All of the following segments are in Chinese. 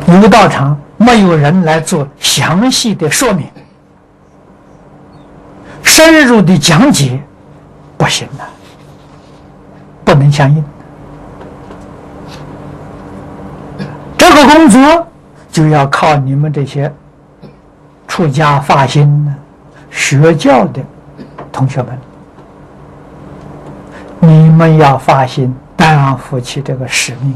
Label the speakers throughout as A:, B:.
A: 有道场没有人来做详细的说明，深入的讲解，不行了，不能相应。这个工作就要靠你们这些出家发心学教的同学们，你们要发心担负起这个使命。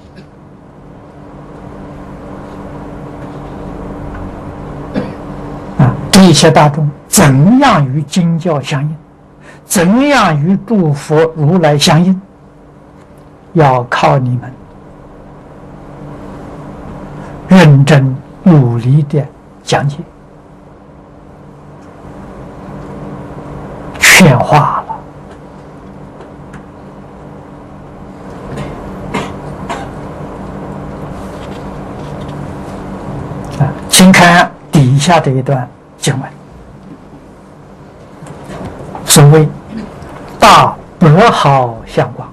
A: 一切大众怎样与经教相应，怎样与诸佛如来相应，要靠你们认真努力的讲解劝化了。请看底下这一段经文，所谓大白毫相光，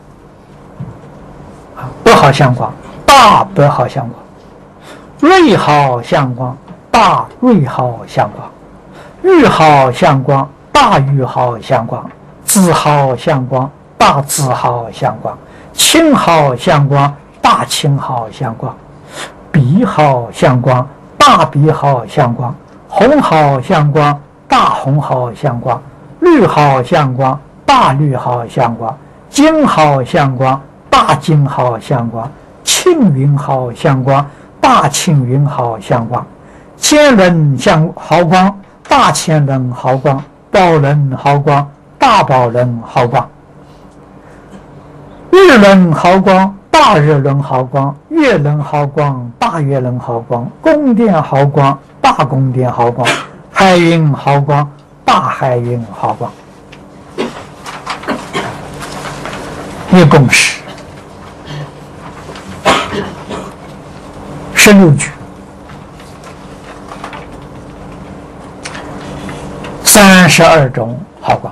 A: 白毫相光，大白毫相光，瑞毫相光，大瑞毫相光，玉毫相光，大玉毫相光，紫毫相光，大紫毫相光，青毫相光，大青毫相光，碧毫相光，大碧毫相光，红毫相光，大红毫相光，绿毫相光，大绿毫相光，金毫相光，大金毫相光，庆云毫相光，大庆云毫相光，千轮毫光，大千轮毫光，宝轮毫光，大宝轮毫光，日轮毫光，大日轮毫光，月轮毫光，大月轮毫光，宫殿毫光，大宫殿毫光，海云毫光，大海云毫光，一共是16句，32种毫光。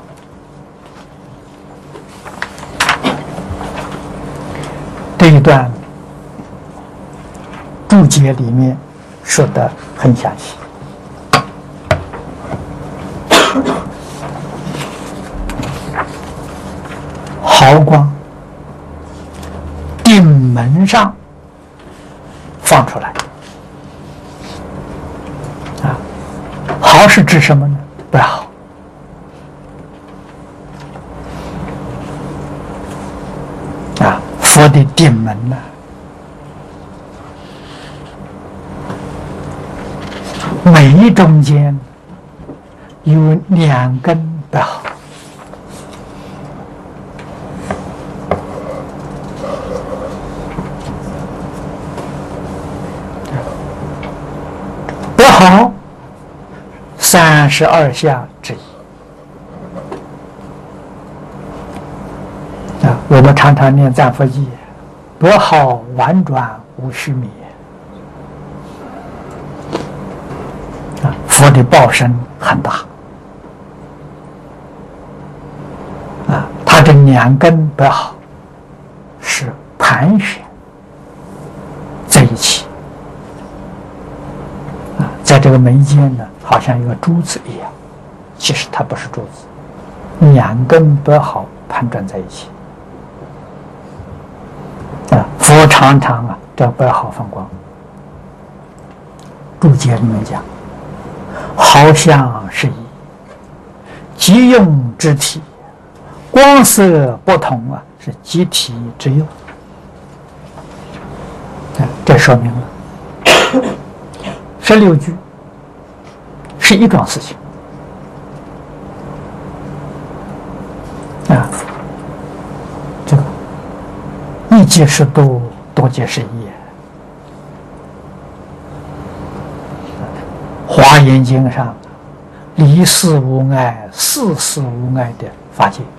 A: 这一段注解里面说得很详细。毫光顶门上放出来啊，毫是指什么呢？白毫。啊，佛的顶门呢，眉中间有2根白毫。白毫32相之一。我们常常念赞佛记，白毫婉转无虚名。佛的报身很大他这2根白毫是盘旋在一起在这个眉间呢，好像一个珠子一样，其实它不是珠子，2根白毫盘转在一起佛常常这白毫放光。注解里面讲，毫相是一，即用之体，光色不同是即体之用。这说明了16句是一桩事情这个一即是多，多即是一。华严经上离事无碍，事事无碍的法界